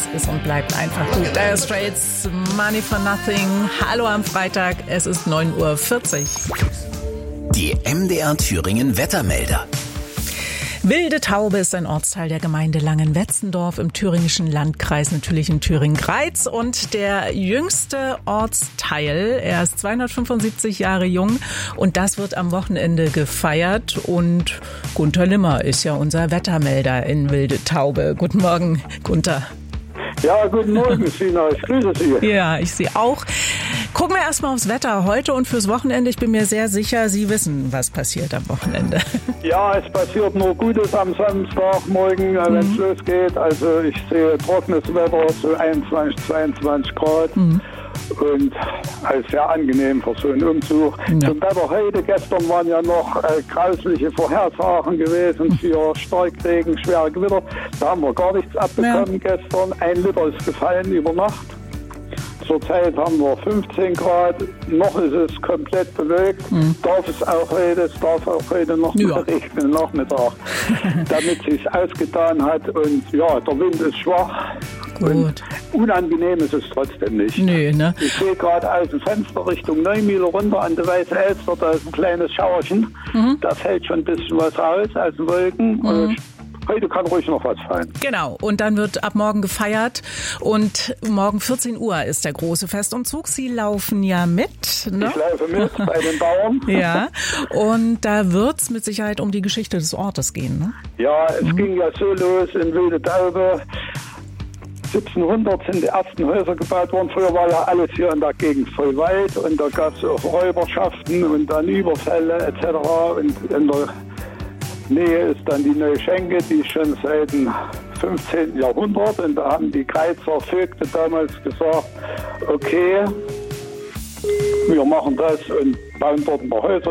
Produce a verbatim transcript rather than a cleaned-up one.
Das ist und bleibt einfach gut. Dire Straits, Money for Nothing. Hallo am Freitag, es ist neun Uhr vierzig. Die M D R Thüringen Wettermelder. Wilde Taube ist ein Ortsteil der Gemeinde Langenwetzendorf im thüringischen Landkreis, natürlich in Thüringen-Greiz. Und der jüngste Ortsteil, er ist zweihundertfünfundsiebzig Jahre jung und das wird am Wochenende gefeiert. Und Gunter Limmer ist ja unser Wettermelder in Wilde Taube. Guten Morgen, Gunter. Ja, guten Morgen, Sina. Ich grüße Sie. Ja, ich Sie auch. Gucken wir erstmal aufs Wetter heute und fürs Wochenende. Ich bin mir sehr sicher, Sie wissen, was passiert am Wochenende. Ja, es passiert nur Gutes am Samstagmorgen, mhm. wenn es losgeht. Also ich sehe trockenes Wetter, so einundzwanzig, zweiundzwanzig Grad. Mhm. Und als sehr angenehm für so einen Umzug. Ja. Zum Wetter heute, gestern waren ja noch äh, grausliche Vorhersagen gewesen für Starkregen, schwere Gewitter. Da haben wir gar nichts abbekommen ja. gestern. Ein Liter ist gefallen über Nacht. Zurzeit haben wir fünfzehn Grad, noch ist es komplett bewölkt, mhm. darf es auch heute, es darf auch heute noch ja. regnen, Nachmittag, damit es sich ausgetan hat und ja, der Wind ist schwach. Gut. Und unangenehm ist es trotzdem nicht. Nö, ne? Ich sehe gerade aus dem Fenster Richtung Neumühle runter an der Weiße Elster, da ist ein kleines Schauerchen, mhm. da fällt schon ein bisschen was raus aus den Wolken. Mhm. Und heute kann ruhig noch was fallen. Genau, und dann wird ab morgen gefeiert und morgen vierzehn Uhr ist der große Festumzug. Sie laufen ja mit, ne? Ich laufe mit bei den Bauern. Ja, und da wird es mit Sicherheit um die Geschichte des Ortes gehen, ne? Ja, es mhm. ging ja so los in Wilde Taube. siebzehnhundert sind die ersten Häuser gebaut worden. Früher war ja alles hier in der Gegend voll Wald und da gab es auch Räuberschaften und dann Überfälle et cetera. Und in der Nähe ist dann die Neue Schenke, die schon seit dem fünfzehnten Jahrhundert. Und da haben die Greizer Vögte damals gesagt, okay, wir machen das und bauen dort ein paar Häuser